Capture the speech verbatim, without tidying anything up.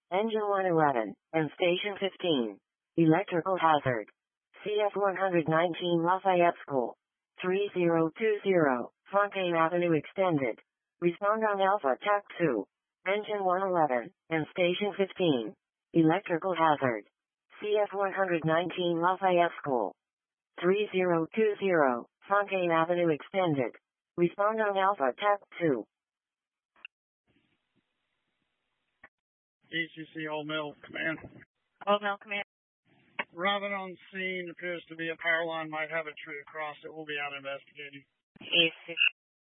Engine one eleven, and Station fifteen. Electrical hazard. C F one nineteen Lafayette School. three zero two zero, Fontaine Avenue Extended. Respond on Alpha T A C two. Engine one eleven, and Station fifteen. Electrical hazard. C F one nineteen Lafayette School. three zero two zero, Fontaine Avenue Extended. Respond on Alpha T A C two. E C C Old Mill Command. Old Mill Command. Arriving on scene appears to be a power line, might have a tree across it. We'll be out investigating. E C C.